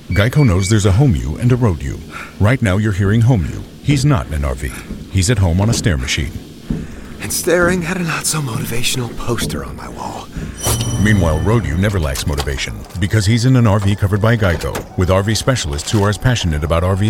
Geico knows there's a home you and a road you. Right now you're hearing home you. He's not in an RV. He's at home on a stair machine. And staring at a not-so-motivational poster on my wall. Meanwhile, road you never lacks motivation because he's in an RV covered by Geico with RV specialists who are as passionate about RV